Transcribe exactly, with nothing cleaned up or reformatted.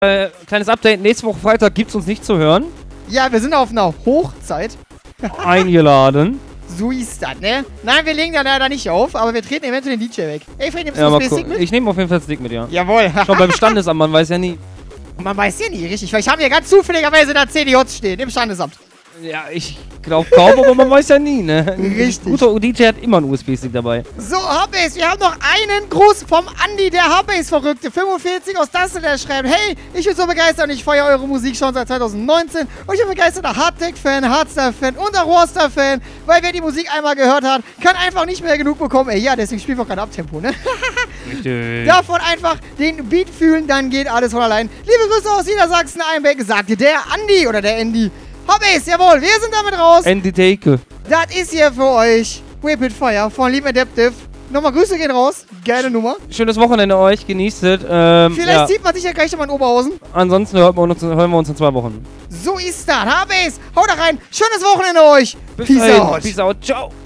Äh, kleines Update, nächste Woche Freitag gibt's uns nicht zu hören. Ja, wir sind auf einer Hochzeit. Eingeladen. So ist das, ne? Nein, wir legen da leider nicht auf, aber wir treten eventuell den D J weg. Ey, Fred, nimmst du Ja, das mal Stick gucken. mit? Ich nehme auf jeden Fall das Stick mit, ja. Jawohl. Schon beim Standesamt, man weiß ja nie. Man weiß ja nie, richtig. Vielleicht haben wir ganz zufälligerweise da C D Js stehen, im Standesamt. Ja, ich glaube kaum, aber man weiß ja nie, ne? Richtig. Ein guter D J hat immer einen U S B-Stick dabei. So, Hardbase, wir haben noch einen Gruß vom Andi, der Hardbase-Verrückte, fünfundvierzig aus Dassel, der schreibt: Hey, ich bin so begeistert und ich feiere eure Musik schon seit zweitausendneunzehn und ich bin begeisterter Hardtech-Fan, Hardstyle-Fan und auch Roaster-Fan, weil wer die Musik einmal gehört hat, kann einfach nicht mehr genug bekommen. Ey, ja, deswegen spielen wir auch kein Abtempo, ne? Richtig. Davon einfach den Beat fühlen, dann geht alles von allein. Liebe Grüße aus Niedersachsen, Einbeck, sagt dir der Andi oder der Andy. Hardbase, jawohl, wir sind damit raus. Andy Take. Das ist hier für euch Whip It Fire von Lieb Adaptive. Nochmal Grüße gehen raus. Geile Nummer. Schönes Wochenende euch, genießt es. Ähm, Vielleicht ja. sieht man sich ja gleich nochmal in Oberhausen. Ansonsten hören wir, uns, hören wir uns in zwei Wochen. So ist das. Hardbase, haut da rein. Schönes Wochenende euch. Bis Peace dahin. out. Peace out. Ciao.